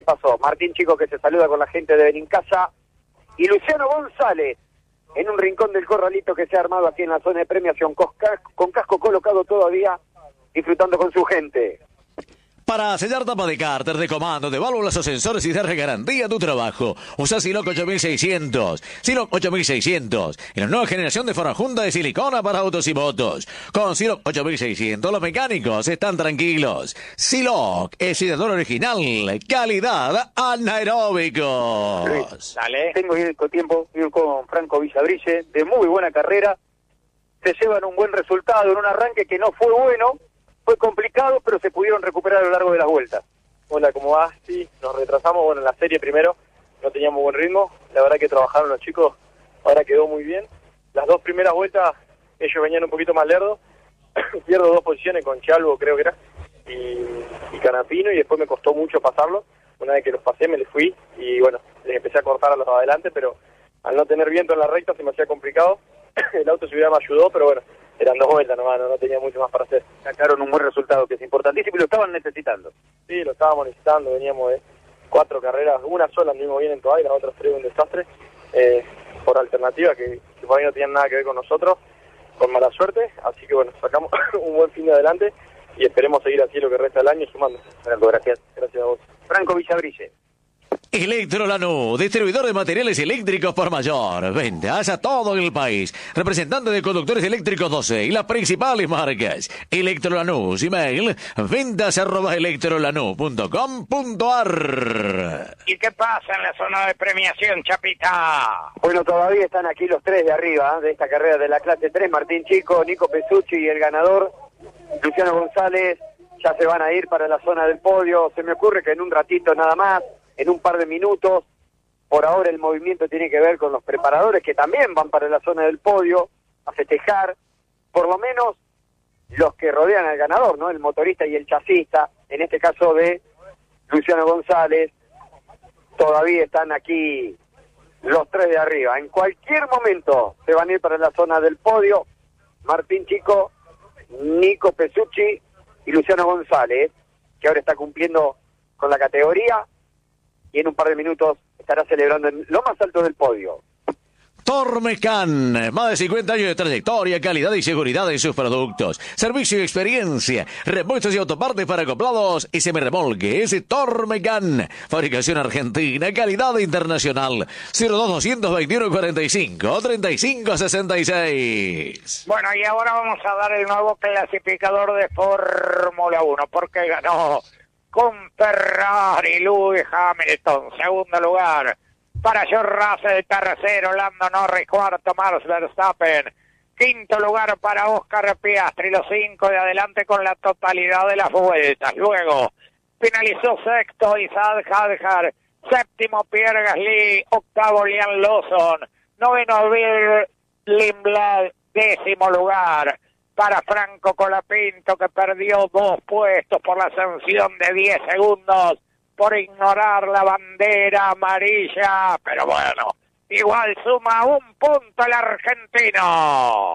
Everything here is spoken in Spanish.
Pasó Martín Chico, que se saluda con la gente de Benincasa, y Luciano González en un rincón del corralito que se ha armado aquí en la zona de premiación, con casco colocado todavía, disfrutando con su gente. Para sellar tapa de cárter, de comando, de válvulas o sensores y darle garantía a tu trabajo, usa Siloc 8600. Siloc 8600, en la nueva generación de forajunda de silicona para autos y motos. Con Siloc 8600 los mecánicos están tranquilos. Siloc es sellador original, calidad anaeróbicos. Dale. Tengo tiempo ir con Franco Villabrille, de muy buena carrera. Se llevan un buen resultado en un arranque que no fue bueno. Fue complicado, pero se pudieron recuperar a lo largo de las vueltas. Hola, ¿cómo va? Sí, nos retrasamos, bueno, en la serie primero no teníamos buen ritmo, la verdad que trabajaron los chicos, ahora quedó muy bien. Las dos primeras vueltas ellos venían un poquito más lerdos, pierdo 2 posiciones con Chalvo, creo que era, y Canapino, y después me costó mucho pasarlo. Una vez que los pasé me les fui y bueno, les empecé a cortar a los de adelante, pero al no tener viento en la recta se me hacía complicado. El auto si hubiera me ayudó, pero bueno, eran 2 vueltas nomás, no tenía mucho más para hacer. Sacaron un buen resultado, que es importantísimo, y lo estaban necesitando. Sí, lo estábamos necesitando, veníamos de 4 carreras, una sola anduvimos bien en todas y las otras 3 un desastre, por alternativas que por ahí no tenían nada que ver con nosotros, con mala suerte, así que bueno, sacamos un buen fin de adelante y esperemos seguir así lo que resta del año sumando. Franco, gracias. Gracias a vos. Franco Villabrille. Electrolanús, distribuidor de materiales eléctricos por mayor. Ventas a todo el país. Representante de conductores eléctricos 12 y las principales marcas. Electrolanús, email ventas@electrolanús.com.ar. ¿Y qué pasa en la zona de premiación, Chapita? Bueno, todavía están aquí los 3 de arriba, de esta carrera de la clase 3, Martín Chico, Nico Pesucci y el ganador, Luciano González. Ya se van a ir para la zona del podio. Se me ocurre que en un ratito nada más, en un par de minutos, por ahora el movimiento tiene que ver con los preparadores que también van para la zona del podio a festejar, por lo menos los que rodean al ganador, ¿no? El motorista y el chasista, en este caso de Luciano González. Todavía están aquí los 3 de arriba. En cualquier momento se van a ir para la zona del podio Martín Chico, Nico Pesucci y Luciano González, que ahora está cumpliendo con la categoría y en un par de minutos estará celebrando en lo más alto del podio. Tormecan, más de 50 años de trayectoria, calidad y seguridad en sus productos. Servicio y experiencia, repuestos y autopartes para acoplados y semirremolques. Tormecan, fabricación argentina, calidad internacional. 02221 45 35 66. Bueno, y ahora vamos a dar el nuevo clasificador de Fórmula 1, porque ganó con Ferrari Lewis Hamilton, segundo lugar. Para George Russell, tercero, Lando Norris, cuarto, Max Verstappen, quinto lugar para Oscar Piastri, los 5 de adelante con la totalidad de las vueltas. Luego finalizó sexto Isaac Hadjar, séptimo Pierre Gasly, octavo Liam Lawson, noveno Bill Lindblad, décimo lugar para Franco Colapinto, que perdió 2 puestos por la sanción de 10 segundos por ignorar la bandera amarilla, pero bueno, igual suma 1 punto el argentino.